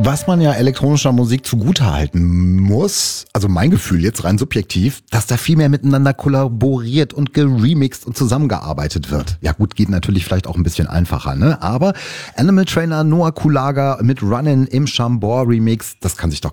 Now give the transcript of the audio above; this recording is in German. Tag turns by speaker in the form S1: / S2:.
S1: Was man ja elektronischer Musik zugutehalten muss, also mein Gefühl jetzt rein subjektiv, dass da viel mehr miteinander kollaboriert und geremixed und zusammengearbeitet wird. Ja gut, geht natürlich vielleicht auch ein bisschen einfacher, ne? Aber Animal Trainer Noah Kulaga mit Runnin' im Chambord Remix, das kann sich doch